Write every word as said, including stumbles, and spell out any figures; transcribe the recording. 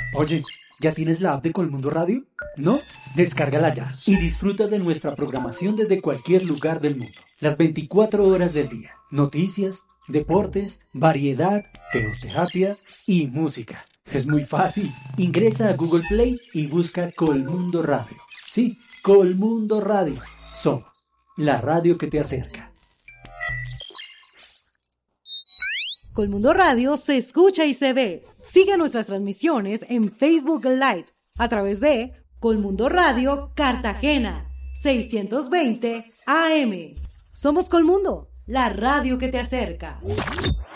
Oye, ¿ya tienes la app de Colmundo Radio? ¿No? Descárgala ya y disfruta de nuestra programación desde cualquier lugar del mundo. Las veinticuatro horas del día. Noticias, deportes, variedad, teoterapia y música. Es muy fácil. Ingresa a Google Play y busca Colmundo Radio. Sí, Colmundo Radio. Somos la radio que te acerca. Colmundo Radio se escucha y se ve. Sigue nuestras transmisiones en Facebook Live a través de Colmundo Radio Cartagena seiscientos veinte A M. Somos Colmundo, la radio que te acerca.